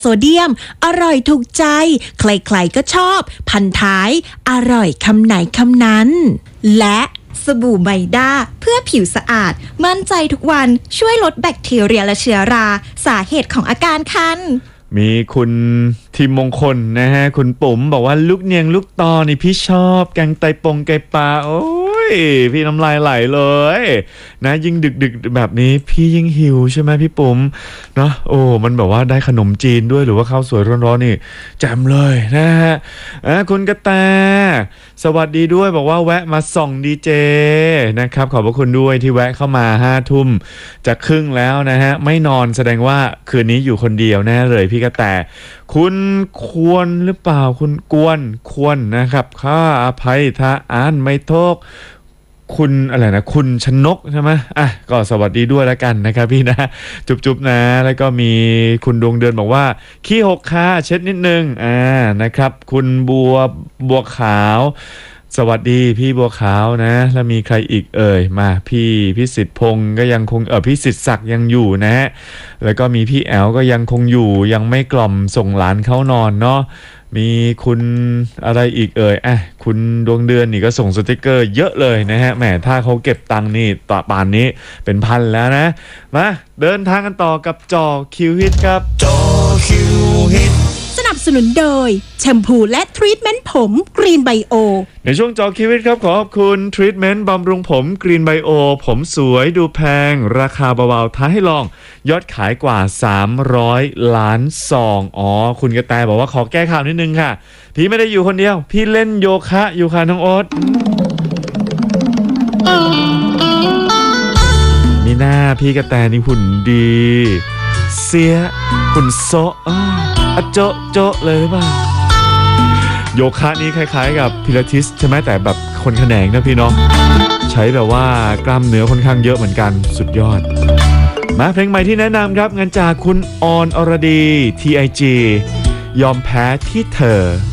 โซเดียมอร่อยถูกใจใครๆก็ชอบพันท้ายอร่อยคำไหนคำนั้นและสบู่ไมด้าเพื่อผิวสะอาดมั่นใจทุกวันช่วยลดแบคทีเรียและเชื้อราสาเหตุของอาการคันมีคุณทีมมงคลนะฮะคุณปุ๋มบอกว่าลูกเนียงลูกตอนี่พี่ชอบแกงไตปงไก่ปลาโอ้ยพี่น้ำลายไหลเลยนะยิ่งดึกแบบนี้พี่ยิ่งหิวใช่ไหมพี่ปุ๋มเนาะโอ้มันแบบว่าได้ขนมจีนด้วยหรือว่าข้าวสวยร้อนๆนี่แจ่มเลยนะฮะคุณกระแตสวัสดีด้วยบอกว่าแวะมาส่องดีเจนะครับขอบพระคุณด้วยที่แวะเข้ามา5 ทุ่มจะครึ่งแล้วนะฮะไม่นอนแสดงว่าคืนนี้อยู่คนเดียวแน่เลยพี่กระแตคุณควรหรือเปล่าคุณกวนควรนะครับข้าอภัยถ้าอ่านไม่ถูกคุณอะไรนะคุณชนกใช่ไหมก็สวัสดีด้วยแล้วกันนะครับพี่นะจุ๊บๆนะแล้วก็มีคุณดวงเดือนบอกว่าขี้หกค่ะเช็ดนิดนึงนะครับคุณบัวขาวสวัสดีพี่บัวขาวนะแล้วมีใครอีกมาพี่พิสิทธิ์พงศ์ก็ยังคงพี่สิทธิ์ศักดิ์ยังอยู่นะแล้วก็มีพี่แอลก็ยังคงอยู่ยังไม่กล่อมส่งหลานเข้านอนเนาะมีคุณอะไรอีกคุณดวงเดือนนี่ก็ส่งสติกเกอร์เยอะเลยนะฮะแหมถ้าเขาเก็บตังค์นี่ต่อป่านนี้เป็นพันแล้วนะมาเดินทางกันต่อกับจอคิวฮิตครับจอคิวฮิตสนับสนุนโดยแชมพูและทรีทเมนต์ผมกรีนไบโอในช่วงจอคิวฮิตครับขอบคุณทรีทเมนต์บำรุงผมกรีนไบโอผมสวยดูแพงราคาเบาๆท้าให้ลองยอดขายกว่า300 ล้านซองคุณกระแตบอกว่าขอแก้ข่าวนิดนึงค่ะพี่ไม่ได้อยู่คนเดียวพี่เล่นโยคะอยู่ค่ะน้องโอ๊ตมีหน้าพี่กระแตนี่หุ่นดีเสียหุ่นโซโจะเลยหรือเปล่าโยคะนี้คล้ายๆกับพิลาทิสใช่ไหมแต่แบบคนแขนงนะพี่น้องใช้แบบว่ากล้ามเนื้อค่อนข้างเยอะเหมือนกันสุดยอดมาเพลงใหม่ที่แนะนำครับงานจากคุณออนอรดี TIG ยอมแพ้ที่เธอ